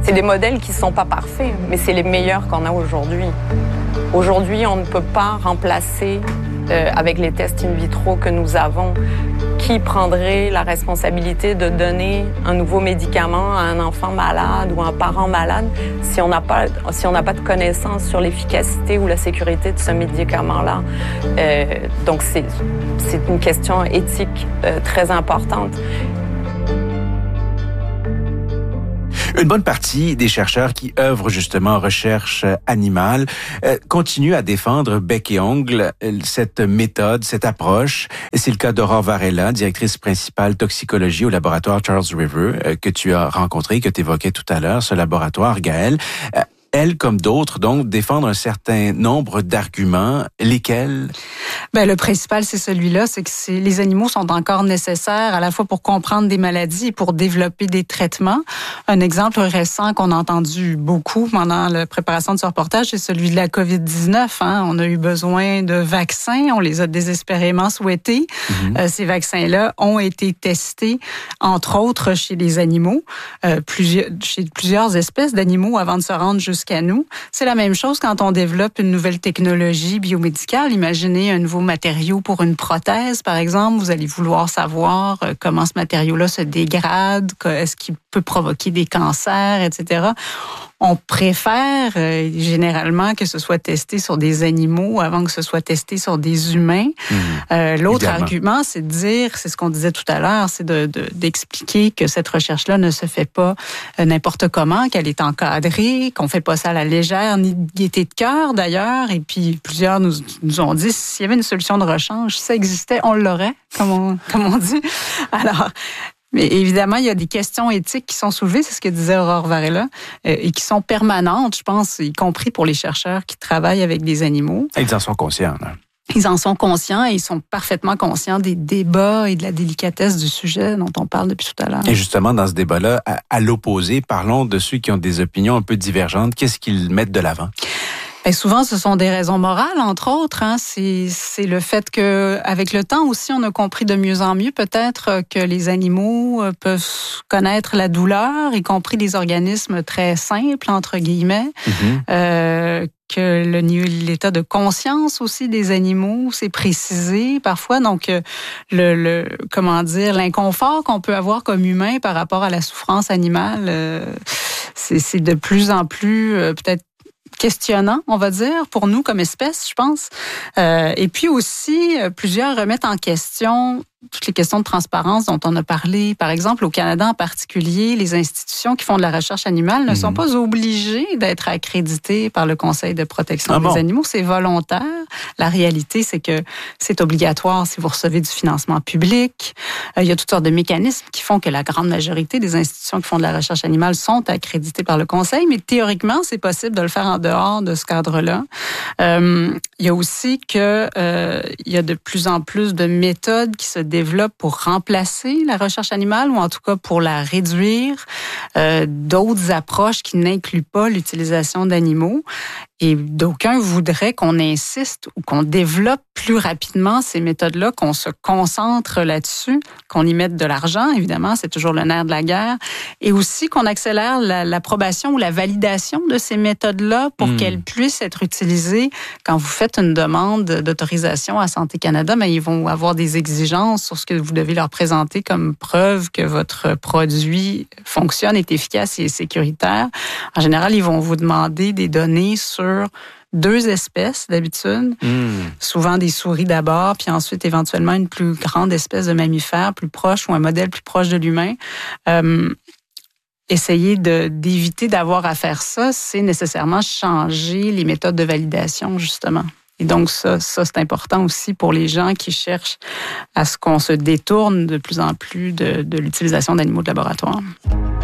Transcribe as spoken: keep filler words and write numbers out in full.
C'est des modèles qui ne sont pas parfaits, mais c'est les meilleurs qu'on a aujourd'hui. Aujourd'hui, on ne peut pas remplacer, euh, avec les tests in vitro que nous avons, qui prendrait la responsabilité de donner un nouveau médicament à un enfant malade ou à un parent malade si on n'a pas, si on n'a pas de connaissances sur l'efficacité ou la sécurité de ce médicament-là. Euh, donc, c'est, c'est une question éthique euh, très importante. Une bonne partie des chercheurs qui œuvrent justement en recherche animale euh, continuent à défendre bec et ongle euh, cette méthode, cette approche. Et c'est le cas d'Aurore Varela, directrice principale toxicologie au laboratoire Charles River, euh, que tu as rencontré, que tu évoquais tout à l'heure, ce laboratoire, Gaëlle. Euh, Elle, comme d'autres, donc, défendent un certain nombre d'arguments. Lesquels? Ben, le principal, c'est celui-là, c'est que c'est, les animaux sont encore nécessaires à la fois pour comprendre des maladies et pour développer des traitements. Un exemple récent qu'on a entendu beaucoup pendant la préparation de ce reportage, c'est celui de la covid dix-neuf. Hein. On a eu besoin de vaccins, on les a désespérément souhaités. Mm-hmm. Euh, ces vaccins-là ont été testés, entre autres, chez les animaux, euh, plusieurs, chez plusieurs espèces d'animaux avant de se rendre jusqu'à nous. C'est la même chose quand on développe une nouvelle technologie biomédicale. Imaginez un nouveau matériau pour une prothèse, par exemple. Vous allez vouloir savoir comment ce matériau-là se dégrade, est-ce qu'il peut provoquer des cancers, et cetera. On préfère euh, généralement que ce soit testé sur des animaux avant que ce soit testé sur des humains. Mmh, euh, l'autre évidemment. Argument, c'est de dire, c'est ce qu'on disait tout à l'heure, c'est de, de, d'expliquer que cette recherche-là ne se fait pas euh, n'importe comment, qu'elle est encadrée, qu'on fait pas ça à la légère, ni de gaieté de cœur d'ailleurs. Et puis plusieurs nous, nous ont dit, s'il y avait une solution de rechange, si ça existait, on l'aurait, comme on, comme on dit. Alors, mais évidemment, il y a des questions éthiques qui sont soulevées, c'est ce que disait Aurore Varela, euh, et qui sont permanentes, je pense, y compris pour les chercheurs qui travaillent avec des animaux. Et ils en sont conscients, là. Ils en sont conscients et ils sont parfaitement conscients des débats et de la délicatesse du sujet dont on parle depuis tout à l'heure. Et justement, dans ce débat-là, à, à l'opposé, parlons de ceux qui ont des opinions un peu divergentes. Qu'est-ce qu'ils mettent de l'avant? Bien, souvent, ce sont des raisons morales, entre autres. Hein. C'est, c'est le fait que, avec le temps aussi, on a compris de mieux en mieux peut-être que les animaux peuvent connaître la douleur, y compris des organismes très simples, entre guillemets. Mm-hmm. Euh, que le niveau, l'état de conscience aussi des animaux, c'est précisé parfois. Donc, le, le comment dire, l'inconfort qu'on peut avoir comme humain par rapport à la souffrance animale, euh, c'est, c'est de plus en plus euh, peut-être questionnant, on va dire, pour nous comme espèce, je pense. Euh, et puis aussi, plusieurs remettent en question toutes les questions de transparence dont on a parlé. Par exemple, au Canada en particulier, les institutions qui font de la recherche animale ne mmh. sont pas obligées d'être accréditées par le Conseil de protection ah des bon? animaux. C'est volontaire. La réalité, c'est que c'est obligatoire si vous recevez du financement public. Euh, il y a toutes sortes de mécanismes qui font que la grande majorité des institutions qui font de la recherche animale sont accréditées par le Conseil, mais théoriquement, c'est possible de le faire en dehors de ce cadre-là. Euh, il y a aussi que euh, il y a de plus en plus de méthodes qui se développe pour remplacer la recherche animale ou en tout cas pour la réduire, euh, d'autres approches qui n'incluent pas l'utilisation d'animaux. Et d'aucuns voudraient qu'on insiste ou qu'on développe plus rapidement ces méthodes-là, qu'on se concentre là-dessus, qu'on y mette de l'argent, évidemment, c'est toujours le nerf de la guerre, et aussi qu'on accélère la, l'approbation ou la validation de ces méthodes-là pour mmh. qu'elles puissent être utilisées. Quand vous faites une demande d'autorisation à Santé Canada, ben, ils vont avoir des exigences sur ce que vous devez leur présenter comme preuve que votre produit fonctionne, est efficace et est sécuritaire. En général, ils vont vous demander des données sur deux espèces d'habitude, mmh. souvent des souris d'abord, puis ensuite éventuellement une plus grande espèce de mammifère plus proche ou un modèle plus proche de l'humain. Euh, essayer de, d'éviter d'avoir à faire ça, c'est nécessairement changer les méthodes de validation, justement. Et donc, ça, ça, c'est important aussi pour les gens qui cherchent à ce qu'on se détourne de plus en plus de, de l'utilisation d'animaux de laboratoire.